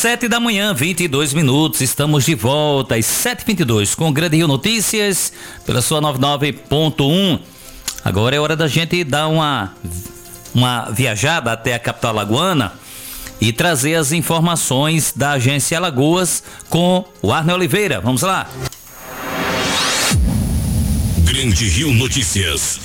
7h, 22 minutos, estamos de volta às 7h22 com o Grande Rio Notícias, pela sua 99.1. Agora é hora da gente dar uma viajada até a capital alagoana e trazer as informações da Agência Alagoas com o Arnel Oliveira. Vamos lá. Grande Rio Notícias.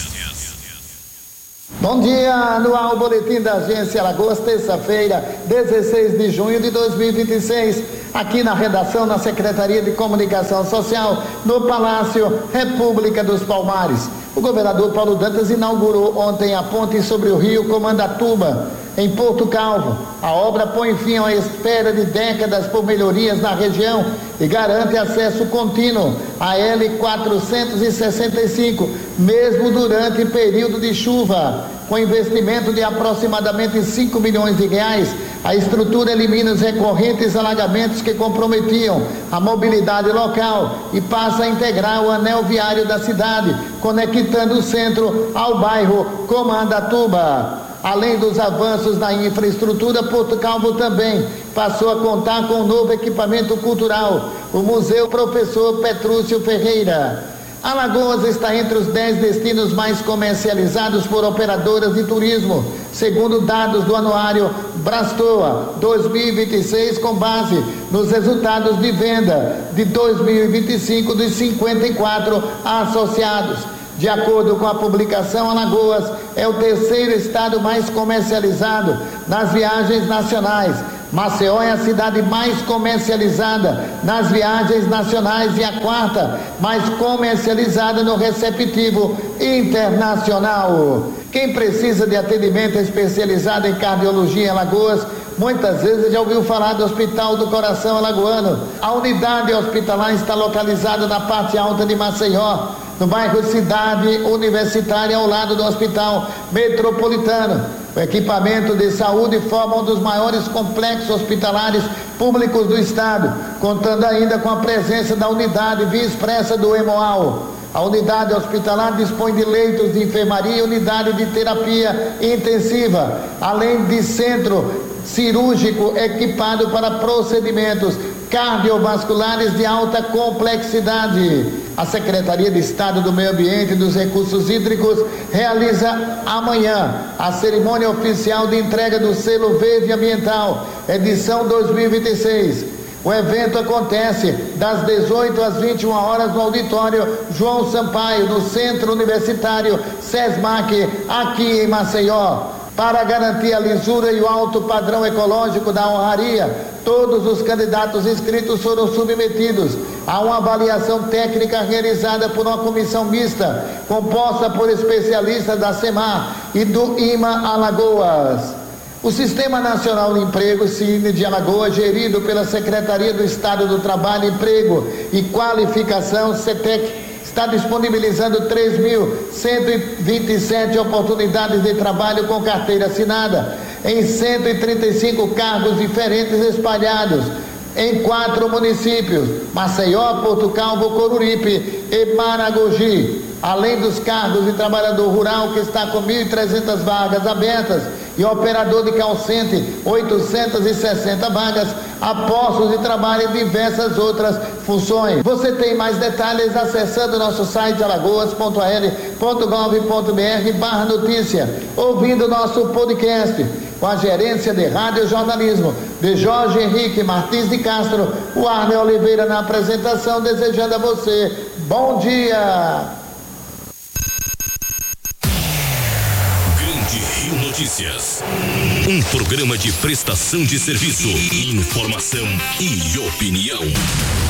Bom dia, no ar o boletim da Agência Alagoas, terça-feira, 16 de junho de 2026, aqui na redação, na Secretaria de Comunicação Social, no Palácio República dos Palmares. O governador Paulo Dantas inaugurou ontem a ponte sobre o rio Comandatuba, em Porto Calvo. A obra põe fim à espera de décadas por melhorias na região e garante acesso contínuo à L465, mesmo durante período de chuva. Com investimento de aproximadamente 5 milhões de reais, a estrutura elimina os recorrentes alagamentos que comprometiam a mobilidade local e passa a integrar o anel viário da cidade, conectando o centro ao bairro Comandatuba. Além dos avanços na infraestrutura, Porto Calvo também passou a contar com um novo equipamento cultural, o Museu Professor Petrúcio Ferreira. Alagoas está entre os 10 destinos mais comercializados por operadoras de turismo, segundo dados do anuário Brastoa 2026, com base nos resultados de venda de 2025 dos 54 associados. De acordo com a publicação, Alagoas é o terceiro estado mais comercializado nas viagens nacionais. Maceió é a cidade mais comercializada nas viagens nacionais e a quarta mais comercializada no receptivo internacional. Quem precisa de atendimento especializado em cardiologia em Alagoas, muitas vezes já ouviu falar do Hospital do Coração Alagoano. A unidade hospitalar está localizada na parte alta de Maceió, no bairro Cidade Universitária, ao lado do Hospital Metropolitano. O equipamento de saúde forma um dos maiores complexos hospitalares públicos do estado, contando ainda com a presença da unidade via expressa do Hemoal. A unidade hospitalar dispõe de leitos de enfermaria e unidade de terapia intensiva, além de centro cirúrgico equipado para procedimentos cardiovasculares de alta complexidade. A Secretaria de Estado do Meio Ambiente e dos Recursos Hídricos realiza amanhã a cerimônia oficial de entrega do selo Verde Ambiental, edição 2026. O evento acontece das 18 às 21 horas no auditório João Sampaio, no Centro Universitário SESMAC, aqui em Maceió. Para garantir a lisura e o alto padrão ecológico da honraria, todos os candidatos inscritos foram submetidos a uma avaliação técnica realizada por uma comissão mista, composta por especialistas da SEMAR e do IMA Alagoas. O Sistema Nacional de Emprego, SINE de Alagoas, gerido pela Secretaria do Estado do Trabalho, Emprego e Qualificação, SETEC, está disponibilizando 3.127 oportunidades de trabalho com carteira assinada em 135 cargos diferentes espalhados em 4 municípios: Maceió, Porto Calvo, Coruripe e Maragogi. Além dos cargos de trabalhador rural, que está com 1.300 vagas abertas, e operador de call center, 860 vagas, a postos de trabalho e diversas outras funções. Você tem mais detalhes acessando nosso site alagoas.al.gov.br/notícia, ouvindo nosso podcast, com a gerência de rádio e jornalismo de Jorge Henrique Martins de Castro, o Arnel Oliveira na apresentação, desejando a você bom dia. Grande Rio Notícias, um programa de prestação de serviço, informação e opinião.